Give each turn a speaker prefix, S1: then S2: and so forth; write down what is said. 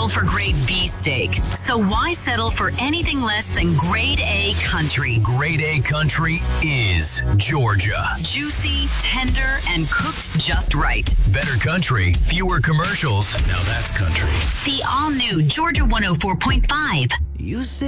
S1: for grade B steak. So why settle for anything less than grade A country?
S2: Grade A country is Georgia.
S1: Juicy, tender, and cooked just right.
S2: Better country, fewer commercials. Now that's country.
S1: The all-new Georgia 104.5.
S3: You say